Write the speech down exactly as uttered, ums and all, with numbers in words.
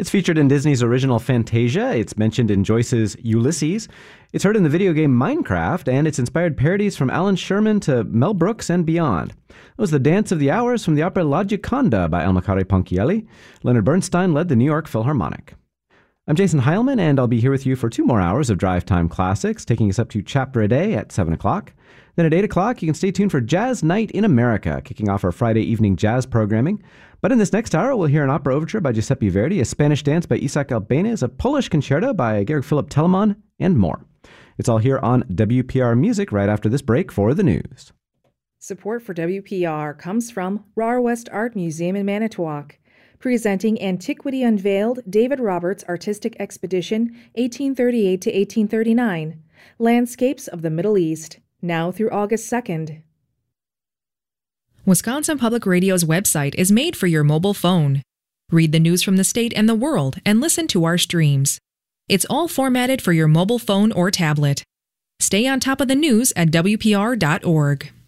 It's featured in Disney's original Fantasia, it's mentioned in Joyce's Ulysses, it's heard in the video game Minecraft, and it's inspired parodies from Alan Sherman to Mel Brooks and beyond. It was the Dance of the Hours from the opera La Gioconda by Elmacare Ponchielli. Leonard Bernstein led the New York Philharmonic. I'm Jason Heilman, and I'll be here with you for two more hours of Drive Time Classics, taking us up to Chapter a Day at seven o'clock. Then at eight o'clock, you can stay tuned for Jazz Night in America, kicking off our Friday evening jazz programming. But in this next hour, we'll hear an opera overture by Giuseppe Verdi, a Spanish dance by Isaac Albéniz, a Polish concerto by Georg Philipp Telemann, and more. It's all here on W P R Music right after this break for the news. Support for W P R comes from R A R West Art Museum in Manitowoc, presenting Antiquity Unveiled, David Roberts Artistic Expedition, eighteen thirty-eight to eighteen thirty-nine, Landscapes of the Middle East, now through August second. Wisconsin Public Radio's website is made for your mobile phone. Read the news from the state and the world and listen to our streams. It's all formatted for your mobile phone or tablet. Stay on top of the news at W P R dot org.